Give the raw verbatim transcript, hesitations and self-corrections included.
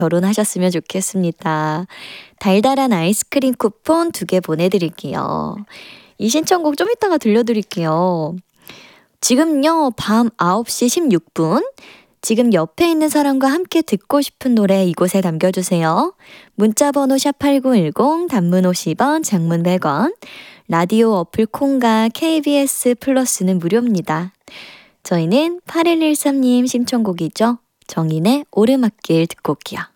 결혼하셨으면 좋겠습니다. 달달한 아이스크림 쿠폰 두 개 보내드릴게요. 이 신청곡 좀 이따가 들려드릴게요. 지금요, 밤 아홉 시 십육 분. 지금 옆에 있는 사람과 함께 듣고 싶은 노래 이곳에 남겨주세요. 문자번호 샵팔구일공, 단문 오십 원, 장문 백 원. 라디오 어플 콩과 케이비에스 플러스는 무료입니다. 저희는 팔일일삼 님 신청곡이죠. 정인의 오르막길 듣고 올게요.